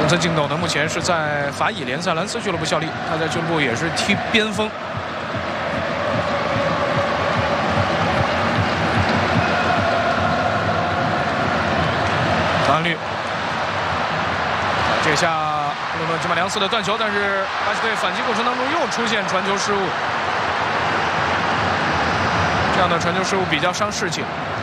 特金斗呢，目前是在法乙联赛兰斯俱乐部效力，他在俱乐部也是踢边锋。张律，这下布鲁诺·吉马良斯的断球，但是巴西队反击过程当中又出现传球失误，这样的传球失误比较伤士气。